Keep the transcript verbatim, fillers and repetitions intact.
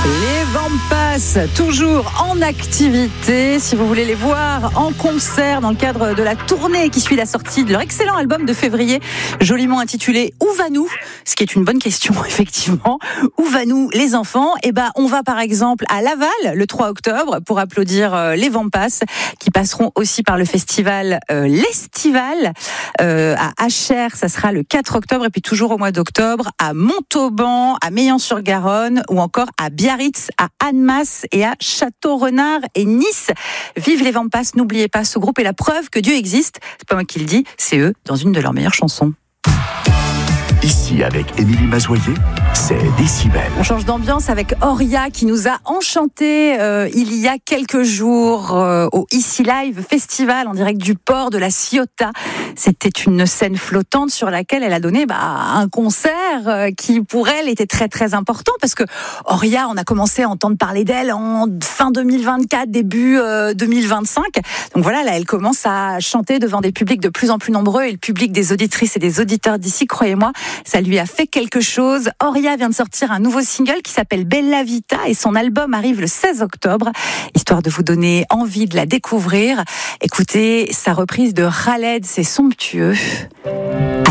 Les Vampas, toujours en activité. Si vous voulez les voir en concert dans le cadre de la tournée qui suit la sortie de leur excellent album de février, joliment intitulé Où va-nous ? Ce qui est une bonne question, effectivement. Où va-nous les enfants ? Eh ben, on va par exemple à Laval le trois octobre pour applaudir euh, les Vampas qui passeront aussi par le festival euh, l'Estival euh, à Achères. Ça sera le quatre octobre et puis toujours au mois d'octobre à Montauban, à Meillan-sur-Garonne ou encore à Biarritz, à Annemasse et à Château-Renard et Nice. Vive les Vampas, n'oubliez pas, ce groupe est la preuve que Dieu existe. C'est pas moi qui le dis, c'est eux dans une de leurs meilleures chansons. Ici, avec Émilie Mazoyer, c'est Décibel. On change d'ambiance avec Auria qui nous a enchantés euh, il y a quelques jours euh, au Ici Live Festival en direct du port de la Ciotat. C'était une scène flottante sur laquelle elle a donné bah, un concert euh, qui pour elle était très très important parce que Auria, on a commencé à entendre parler d'elle en fin deux mille vingt-quatre, début euh, deux mille vingt-cinq. Donc voilà, là elle commence à chanter devant des publics de plus en plus nombreux et le public des auditrices et des auditeurs d'ici, croyez-moi, ça lui a fait quelque chose. Auria vient de sortir un nouveau single qui s'appelle Bella Vita et son album arrive le seize octobre. Histoire de vous donner envie de la découvrir, écoutez sa reprise de Khaled, c'est somptueux.